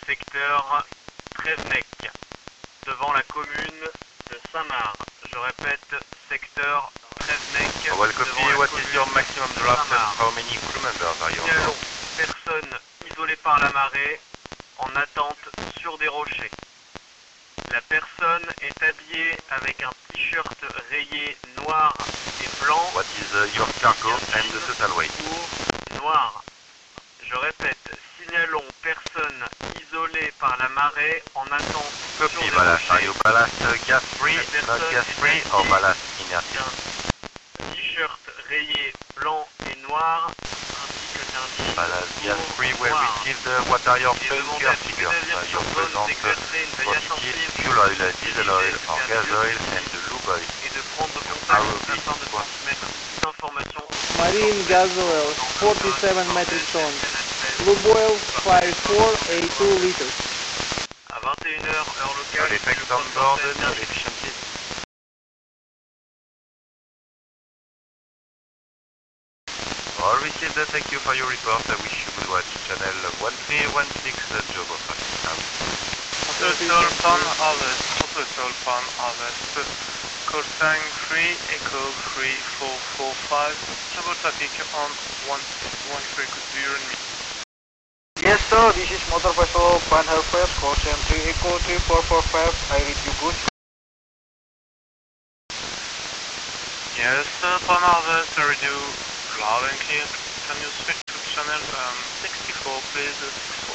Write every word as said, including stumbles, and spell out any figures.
secteur Trevenec, devant la commune de Saint-Marc. Je répète, secteur Trevenec. Well, copy. What is your maximum draft and how many crew members are you on board? Personne isolée par la marée, en attente sur des rochers. La personne est habillée avec un t-shirt rayé noir et blanc. What is uh, your cargo and the total weight? Noir. Je répète, signalons personne isolée par la marée en attente Copy, sur des ballast. Are rochers. you ballast uh, gas free, not gas free, or ballast inertia? T-shirt rayé blanc et noir, ainsi que d'un jean Ballast gas free, well noir. received. Uh, what are your Et demandez bunker à tous les figures? navires Uh, sur your zone present uh, d'exercer une veille quantity, attentive fuel oil, uh, diesel oil, or gas oil, and the lube oil. et de prendre contact R O V, afin de quoi? transmettre toute information. Marine gas oil, forty-seven metric tons. Lube oil, fifty-four eighty-two liters. À vingt et une heures, heure locale, All effects on board, no efficiency. All received, uh, thank you for your report. I wish you good watch. Channel one three one six, uh, job of Total Pan Harvest, Total Pan Harvest, Cosang three, Echo three four four five, double traffic on one six one three, could be hearing me? Yes sir, this is Motor Vessel Pan Harvest, Cosang three, Echo three four four five, I read you good. Yes, uh, Pan Harvest, I read you loud and clear. Can you switch to channel um, sixty-four please?